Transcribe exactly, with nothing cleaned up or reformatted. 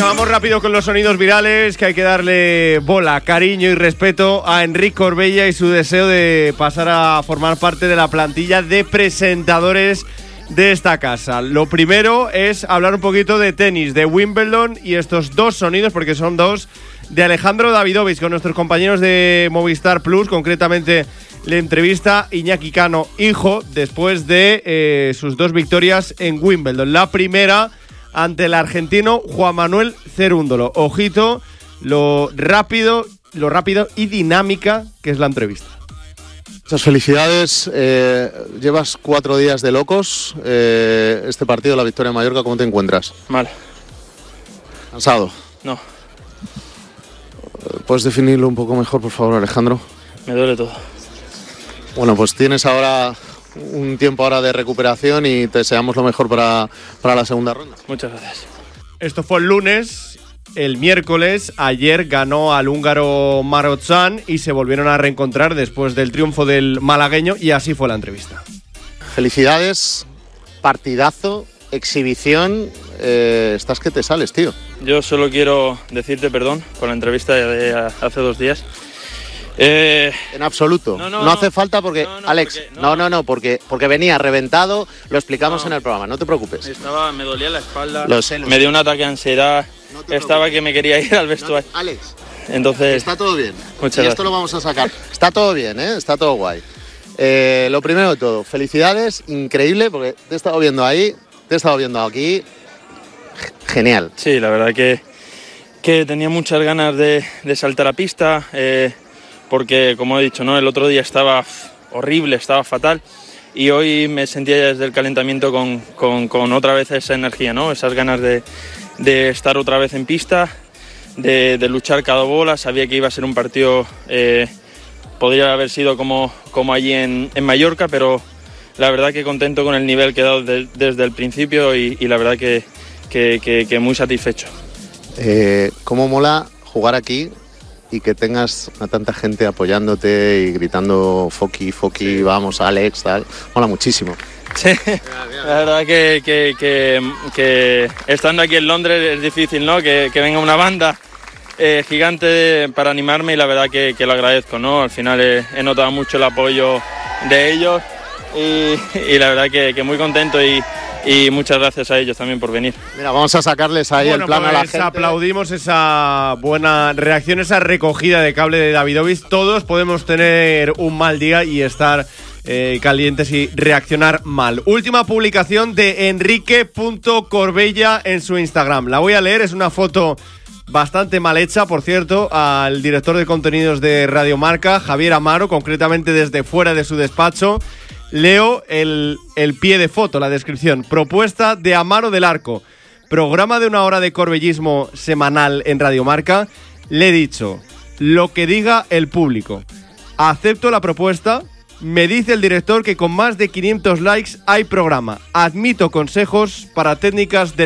Venga, vamos rápido con los sonidos virales, que hay que darle bola, cariño y respeto a Enric Corbella y su deseo de pasar a formar parte de la plantilla de presentadores de esta casa. Lo primero es hablar un poquito de tenis, de Wimbledon y estos dos sonidos, porque son dos, de Alejandro Davidovich con nuestros compañeros de Movistar Plus. Concretamente le entrevista Iñaki Cano, hijo, después de eh, sus dos victorias en Wimbledon. La primera ante el argentino Juan Manuel Cerúndolo. Ojito lo rápido, lo rápido y dinámica que es la entrevista. Muchas felicidades. Eh, llevas cuatro días de locos. Eh, este partido, la victoria en Mallorca, ¿cómo te encuentras? Mal. ¿Cansado? No. ¿Puedes definirlo un poco mejor, por favor, Alejandro? Me duele todo. Bueno, pues tienes ahora un tiempo ahora de recuperación y te deseamos lo mejor para, para la segunda ronda. Muchas gracias. Esto fue el lunes. El miércoles, ayer, ganó al húngaro Marozsan y se volvieron a reencontrar después del triunfo del malagueño, y así fue la entrevista. Felicidades, partidazo, exhibición. Eh, estás que te sales, tío. Yo solo quiero decirte perdón por la entrevista de hace dos días. Eh, en absoluto, no, no, no, no hace falta porque, no, no, Alex, porque, no, no, no, no, porque, porque venía reventado, lo explicamos no, en el programa, no te preocupes. Estaba, me dolía la espalda, lo sé, lo me sé. dio un ataque de ansiedad, no estaba preocupes. Que me quería ir al vestuario. No, Alex, entonces está todo bien, muchas y gracias. Esto lo vamos a sacar, está todo bien, ¿eh? Está todo guay. Eh, lo primero de todo, felicidades, increíble, porque te he estado viendo ahí, te he estado viendo aquí, genial. Sí, la verdad que, que tenía muchas ganas de, de saltar a pista, eh, porque como he dicho, ¿no? El otro día estaba horrible, estaba fatal, y hoy me sentía ya desde el calentamiento con, con, con otra vez esa energía, ¿no? Esas ganas de, de estar otra vez en pista, de, de luchar cada bola. Sabía que iba a ser un partido, eh, podría haber sido como, como allí en, en Mallorca, pero la verdad que contento con el nivel que he dado de, desde el principio y, y la verdad que, que, que, que muy satisfecho. Eh, ¿Cómo mola jugar aquí y que tengas a tanta gente apoyándote y gritando Foki, Foki, sí, vamos, Alex, tal? Mola muchísimo. Sí, la verdad que, que, que, que estando aquí en Londres es difícil, ¿no? Que, que venga una banda eh, gigante para animarme, y la verdad que, que lo agradezco, ¿no? Al final he, he notado mucho el apoyo de ellos y, y la verdad que, que muy contento, y Y muchas gracias a ellos también por venir. Mira, vamos a sacarles ahí bueno, el plan pues a la gente. Aplaudimos esa buena reacción, esa recogida de cable de Davidovich. Todos podemos tener un mal día y estar eh, calientes y reaccionar mal. Última publicación de enrique punto corbella en su Instagram. La voy a leer, es una foto bastante mal hecha, por cierto, al director de contenidos de Radio Marca, Javier Amaro, concretamente desde fuera de su despacho. Leo el, el pie de foto, la descripción. Propuesta de Amaro del Arco. Programa de una hora de corbellismo semanal en Radio Marca. Le he dicho, lo que diga el público. Acepto la propuesta. Me dice el director que con más de quinientos likes hay programa. Admito consejos para técnicas de